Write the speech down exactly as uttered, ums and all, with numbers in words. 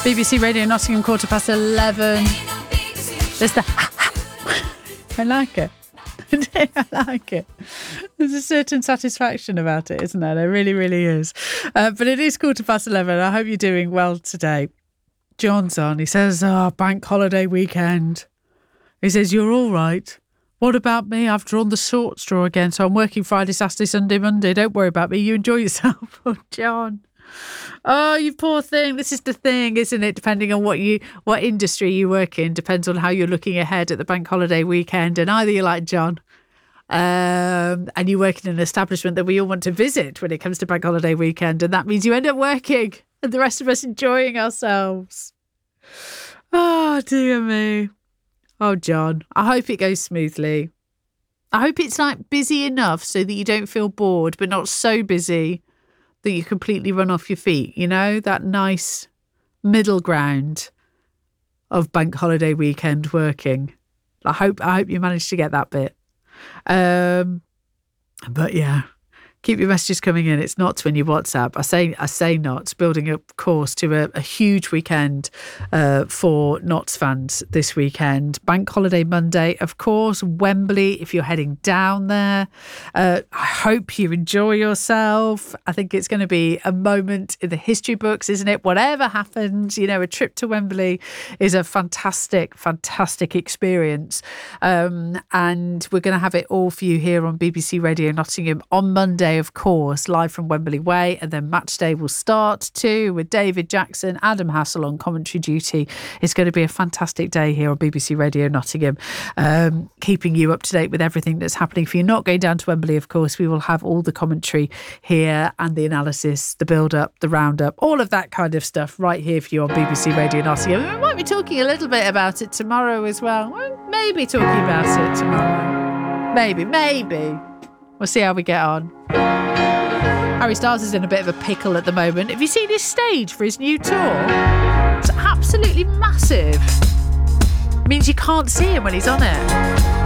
B B C Radio Nottingham, quarter past eleven. There's the I like it. I like it. There's a certain satisfaction about it, isn't there? There really, really is. Uh, but it is quarter past eleven. I hope you're doing well today. John's on. He says, oh, bank holiday weekend. He says, you're all right. What about me? I've drawn the short straw again, so I'm working Friday, Saturday, Sunday, Monday. Don't worry about me. You enjoy yourself. Oh, John. Oh, you poor thing. This is the thing, isn't it? Depending on what you, what industry you work in, depends on how you're looking ahead at the bank holiday weekend. And either you're like John, um, and you work in an establishment that we all want to visit when it comes to bank holiday weekend, and that means you end up working and the rest of us enjoying ourselves. Oh, dear me. Oh, John, I hope it goes smoothly. I hope it's like busy enough so that you don't feel bored, but not so busy that you completely run off your feet. You know, that nice middle ground of bank holiday weekend working. I hope I hope you managed to get that bit. Um, but yeah. Keep your messages coming in. It's Knots when you WhatsApp. I say I say Knots, building up course to a, a huge weekend uh, for Knots fans this weekend. Bank holiday Monday, of course. Wembley, if you're heading down there. Uh, I hope you enjoy yourself. I think it's going to be a moment in the history books, isn't it? Whatever happens, you know, a trip to Wembley is a fantastic, fantastic experience. Um, and we're going to have it all for you here on B B C Radio Nottingham on Monday, of course, live from Wembley Way, and then match day will start too with David Jackson, Adam Hassel on commentary duty. It's going to be a fantastic day here on B B C Radio Nottingham, um, keeping you up to date with everything that's happening. If you're not going down to Wembley, of course, we will have all the commentary here and the analysis, the build-up, the roundup, all of that kind of stuff right here for you on B B C Radio Nottingham. We might be talking a little bit about it tomorrow as well. We'll maybe talking about it tomorrow. Maybe, maybe. We'll see how we get on. Harry Styles is in a bit of a pickle at the moment. Have you seen his stage for his new tour? It's absolutely massive. It means you can't see him when he's on it.